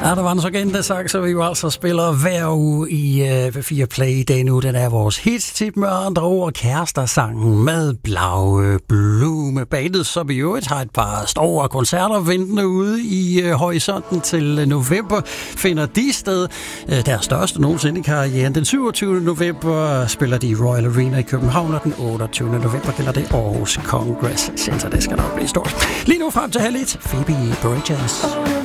Ja, der var en så gældende sang, så vi jo altså spiller hver uge i V4 Play. Den uge, den er vores hits-tip med andre ord. Kærester-sangen med Blaue Blume. Bandet, som i øvrigt har et par store koncerter ventende ude i horisonten til november, finder de sted. Deres største nogensinde i karrieren. Den 27. november spiller de i Royal Arena i København, og den 28. november gælder det Aarhus Congress Center. Det skal nok blive stort. Lige nu frem til halv 1. Phoebe Bridgers.